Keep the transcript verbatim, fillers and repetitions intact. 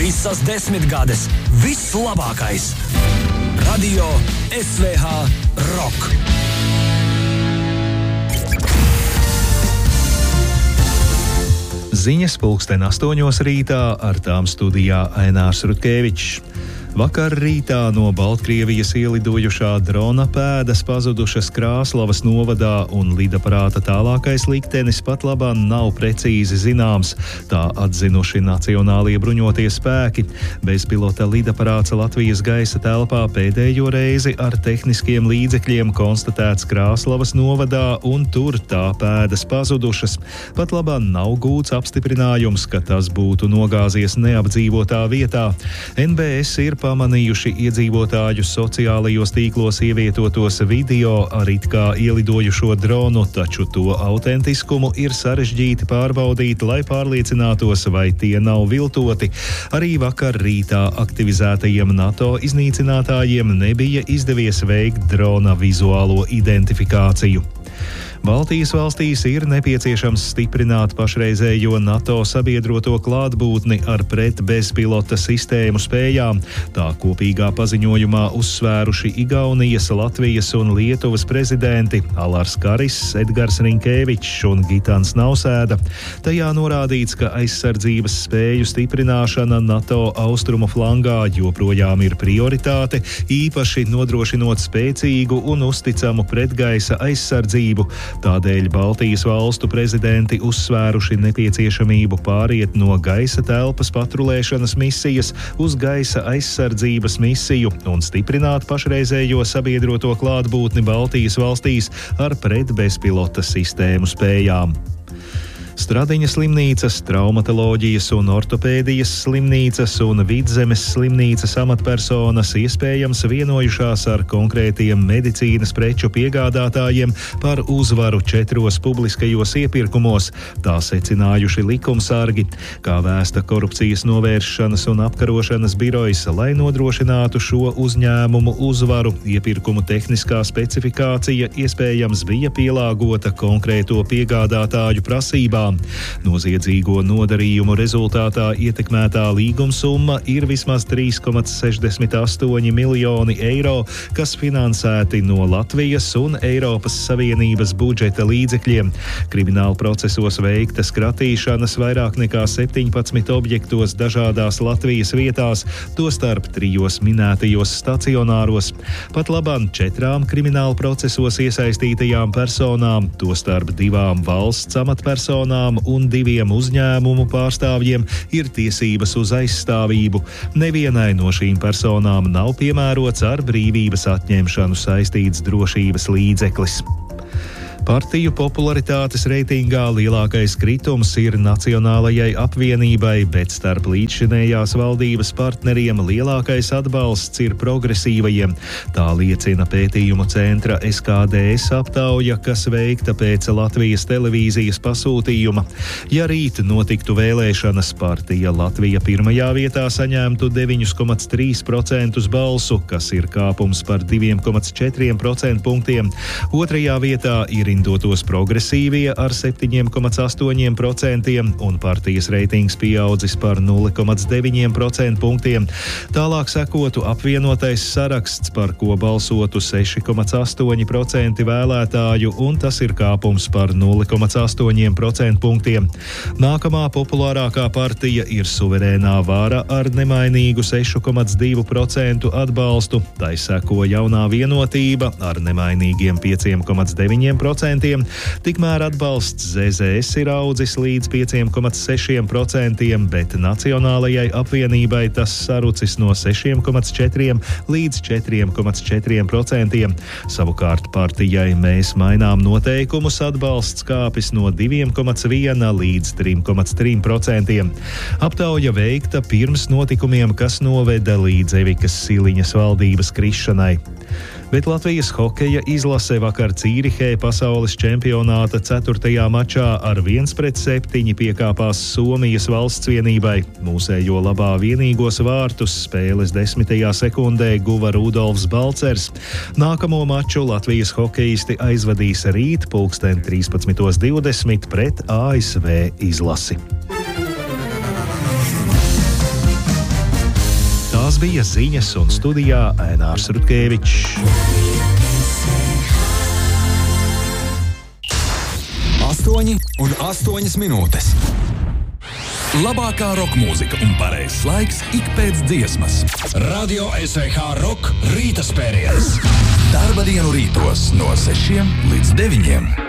Visas desmitgades, viss labākais. Radio S V H Rock. Ziņas pulksten astoņos rītā, ar tām studijā Ainārs Rutkevičs. Vakar rītā no Baltkrievijas ielidojušā drona pēdas pazudušas Krāslavas novadā un lidaparāta tālākais liktenis pat labāk nav precīzi zināms. Tā atzinuši Nacionālie bruņotie spēki. Bezpilota lidaparāts Latvijas gaisa telpā pēdējo reizi ar tehniskiem līdzekļiem konstatēts Krāslavas novadā un tur tā pēdas pazudušas. Pat labāk nav gūts apstiprinājums, ka tas būtu nogāzies neapdzīvotā vietā. N B S ir pamanījuši iedzīvotāju sociālajos tīklos ievietotos video ar it kā ielidojušo dronu, taču to autentiskumu ir sarežģīti pārbaudīt, lai pārliecinātos, vai tie nav viltoti. Arī vakar rītā aktivizētajiem NATO iznīcinātājiem nebija izdevies veikt drona vizuālo identifikāciju. Baltijas valstīs ir nepieciešams stiprināt pašreizējo NATO sabiedroto klātbūtni ar pretbezpilota sistēmu spējām. Tā kopīgā paziņojumā uzsvēruši Igaunijas, Latvijas un Lietuvas prezidenti Alars Karis, Edgars Rinkēvičs un Gitans Nausēda. Tajā norādīts, ka aizsardzības spēju stiprināšana NATO austrumu flangā joprojām ir prioritāte, īpaši nodrošinot spēcīgu un uzticamu pretgaisa aizsardzību. Tādēļ Baltijas valstu prezidenti uzsvēruši nepieciešamību pāriet no gaisa telpas patrulēšanas misijas uz gaisa aizsardzības misiju un stiprināt pašreizējo sabiedroto klātbūtni Baltijas valstīs ar pretbezpilota sistēmu spējām. Stradiņa slimnīcas, traumatoloģijas un ortopēdijas slimnīcas un Vidzemes slimnīcas amatpersonas iespējams vienojušās ar konkrētiem medicīnas preču piegādātājiem par uzvaru četros publiskajos iepirkumos. Tā secinājuši likumsargi. Kā vēsta korupcijas novēršanas un apkarošanas birojas, lai nodrošinātu šo uzņēmumu uzvaru, iepirkumu tehniskā specifikācija iespējams bija pielāgota konkrēto piegādātāju prasībām. Noziedzīgo nodarījumu rezultātā ietekmētā līgumsumma ir vismaz trīs komats sešdesmit astoņi miljoni eiro, kas finansēti no Latvijas un Eiropas Savienības budžeta līdzekļiem. Krimināla procesos veiktas kratīšanas vairāk nekā septiņpadsmit objektos dažādās Latvijas vietās, tostarp trijos minētajos stacionāros. Pat labāk četrām krimināla procesos iesaistītajām personām, tostarp divām valsts amatpersonām un diviem uzņēmumu pārstāvjiem ir tiesības uz aizstāvību. Nevienai no šīm personām nav piemērots ar brīvības atņemšanu saistīts drošības līdzeklis. Partiju popularitātes reitingā lielākais kritums ir Nacionālajai apvienībai, bet starp līdzšinējās valdības partneriem lielākais atbalsts ir progresīvajiem. Tā liecina pētījumu centra S K D S aptauja, kas veikta pēc Latvijas televīzijas pasūtījuma. Ja rīt notiktu vēlēšanas, partija Latvija pirmajā vietā saņemtu deviņi komats trīs procenti balsu, kas ir kāpums par divi komats četri procentpunktiem. Otrajā vietā ir Indotos progresīvie ar septiņi komats astoņi procenti un partijas reitings pieaudzis par nulle komats deviņi procentpunktiem. Tālāk sekotu apvienotais saraksts, par ko balsotu seši komats astoņi procenti vēlētāju, un tas ir kāpums par nulle komats astoņi procentpunktiem. Nākamā populārākā partija ir Suverēnā vara ar nemainīgu seši komats divi procenti atbalstu. Tai seko Jaunā vienotība ar nemainīgiem pieci komats deviņi procenti. Tikmēr atbalsts Z Z S ir audzis līdz pieci komats seši procenti, bet Nacionālajai apvienībai tas sarucis no seši komats četri līdz četri komats četri procenti. Savukārt partijai Mēs mainām noteikumus atbalsts kāpis no divi komats viens līdz trīs komats trīs procenti. Aptauja veikta pirms notikumiem, kas noveda līdz Evikas Siliņas valdības krišanai. Bet Latvijas hokeja izlase vakar Cīrihē pasaules čempionāta ceturtajā mačā ar viens pret septiņi piekāpās Somijas valsts vienībai. Mūsējo labā vienīgos vārtus spēles desmitajā sekundē guva Rudolfs Balcers. Nākamo maču Latvijas hokeisti aizvadīs rīt pulksten trīspadsmit divdesmit pret A S V izlasi. Tās bija ziņas un studijā Ainārs Rutkevičs. Astoņi un astoņas minūtes. Labākā roka mūzika un pareizs laiks ik pēc dziesmas. Radio S V H Rock rīta spēriens. Darba dienu rītos no sešiem līdz deviņiem.